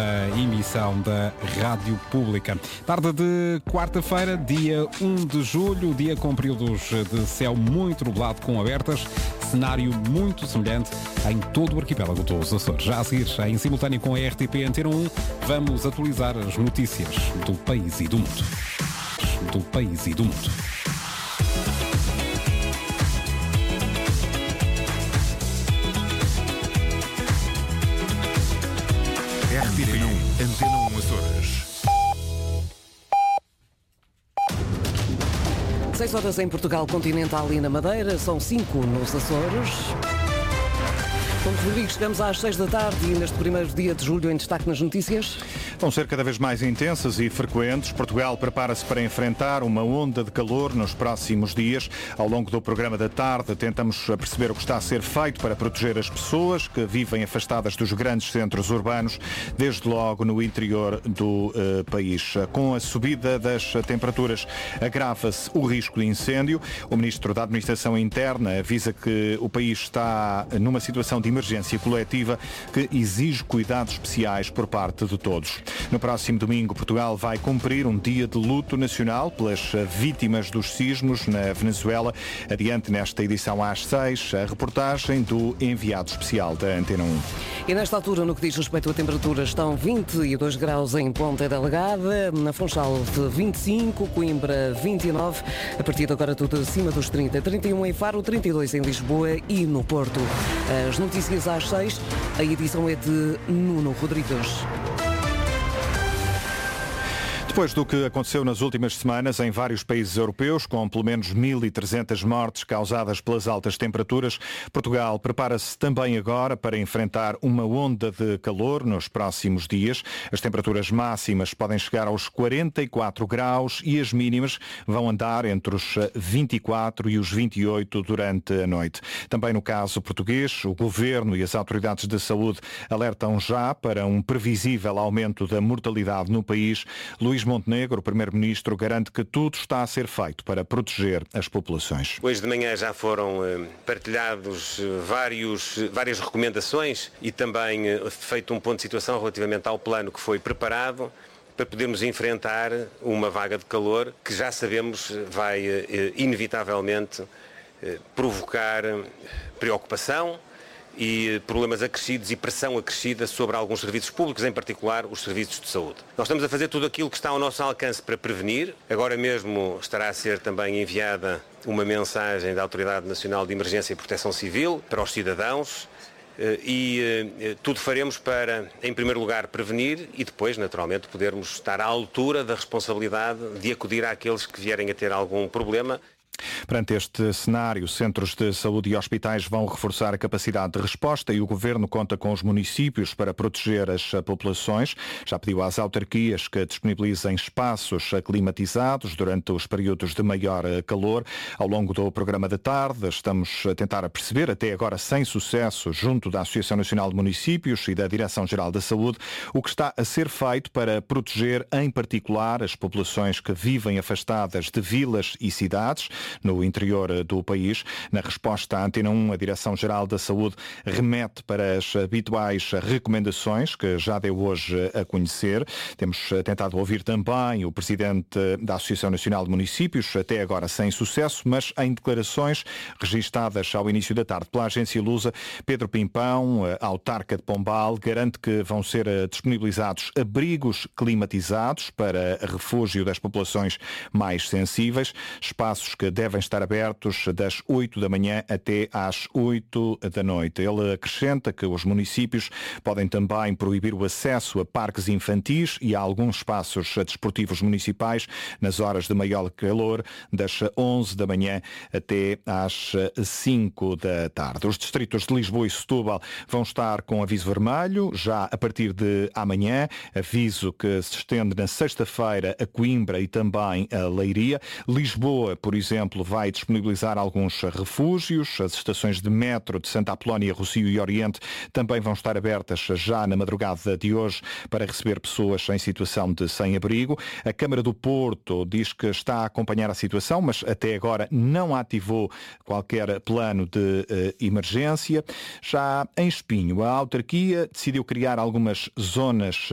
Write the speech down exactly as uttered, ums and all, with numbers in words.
A emissão da Rádio Pública. Tarde de quarta-feira, dia um de julho, dia com períodos de céu muito nublado com abertas, cenário muito semelhante em todo o arquipélago dos Açores. Já a seguir, em simultâneo com a R T P Antena um, vamos atualizar as notícias do país e do mundo. Do país e do mundo. R T P um, Antena um Açores. seis horas em Portugal Continental e na Madeira, são cinco nos Açores. Como Rodrigues, chegamos às seis da tarde e neste primeiro dia de julho em destaque nas notícias. Vão ser cada vez mais intensas e frequentes. Portugal prepara-se para enfrentar uma onda de calor nos próximos dias. Ao longo do programa da tarde, tentamos perceber o que está a ser feito para proteger as pessoas que vivem afastadas dos grandes centros urbanos, desde logo no interior do uh, país. Com a subida das temperaturas, agrava-se o risco de incêndio. O Ministro da Administração Interna avisa que o país está numa situação de emergência coletiva que exige cuidados especiais por parte de todos. No próximo domingo, Portugal vai cumprir um dia de luto nacional pelas vítimas dos sismos na Venezuela. Adiante nesta edição às seis, a reportagem do enviado especial da Antena um. E nesta altura, no que diz respeito à temperatura, estão vinte e dois graus em Ponta Delgada, na Funchal vinte e cinco, Coimbra vinte e nove, a partir de agora tudo acima dos trinta, trinta e um em Faro, trinta e dois em Lisboa e no Porto. As notícias às seis, a edição é de Nuno Rodrigues. Depois do que aconteceu nas últimas semanas em vários países europeus, com pelo menos mil e trezentas mortes causadas pelas altas temperaturas, Portugal prepara-se também agora para enfrentar uma onda de calor nos próximos dias. As temperaturas máximas podem chegar aos quarenta e quatro graus e as mínimas vão andar entre os vinte e quatro e os vinte e oito durante a noite. Também no caso português, o Governo e as autoridades de saúde alertam já para um previsível aumento da mortalidade no país. Luís Montenegro, o Primeiro-Ministro, garante que tudo está a ser feito para proteger as populações. Hoje de manhã já foram eh, partilhados eh, vários, várias recomendações e também eh, feito um ponto de situação relativamente ao plano que foi preparado para podermos enfrentar uma vaga de calor que já sabemos vai eh, inevitavelmente eh, provocar preocupação e problemas acrescidos e pressão acrescida sobre alguns serviços públicos, em particular os serviços de saúde. Nós estamos a fazer tudo aquilo que está ao nosso alcance para prevenir. Agora mesmo estará a ser também enviada uma mensagem da Autoridade Nacional de Emergência e Proteção Civil para os cidadãos e tudo faremos para, em primeiro lugar, prevenir e depois, naturalmente, podermos estar à altura da responsabilidade de acudir àqueles que vierem a ter algum problema. Perante este cenário, centros de saúde e hospitais vão reforçar a capacidade de resposta e o Governo conta com os municípios para proteger as populações. Já pediu às autarquias que disponibilizem espaços climatizados durante os períodos de maior calor. Ao longo do programa da tarde, estamos a tentar perceber, até agora sem sucesso, junto da Associação Nacional de Municípios e da Direção-Geral da Saúde, o que está a ser feito para proteger, em particular, as populações que vivem afastadas de vilas e cidades no interior do país. Na resposta à Antena um, a Direção-Geral da Saúde remete para as habituais recomendações que já deu hoje a conhecer. Temos tentado ouvir também o Presidente da Associação Nacional de Municípios, até agora sem sucesso, mas em declarações registadas ao início da tarde pela agência Lusa, Pedro Pimpão, autarca de Pombal, garante que vão ser disponibilizados abrigos climatizados para refúgio das populações mais sensíveis, espaços que devem estar abertos das oito da manhã até às oito da noite. Ele acrescenta que os municípios podem também proibir o acesso a parques infantis e a alguns espaços desportivos municipais nas horas de maior calor, das onze da manhã até às cinco da tarde. Os distritos de Lisboa e Setúbal vão estar com aviso vermelho já a partir de amanhã, aviso que se estende na sexta-feira a Coimbra e também a Leiria. Lisboa, por exemplo, vai disponibilizar alguns refúgios. As estações de metro de Santa Apolónia, Rossio e Oriente também vão estar abertas já na madrugada de hoje para receber pessoas em situação de sem-abrigo. A Câmara do Porto diz que está a acompanhar a situação, mas até agora não ativou qualquer plano de uh, emergência. Já em Espinho, a autarquia decidiu criar algumas zonas